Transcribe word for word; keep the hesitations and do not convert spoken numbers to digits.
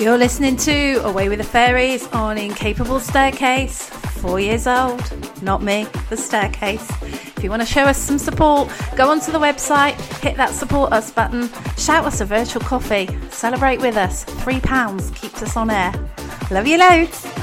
You're listening to Away with the Fairies on Incapable Staircase. Four years old. Not me, the staircase. If you want to show us some support, go onto the website, hit that support us button, shout us a virtual coffee, celebrate with us. Three pounds keeps us on air. Love you loads.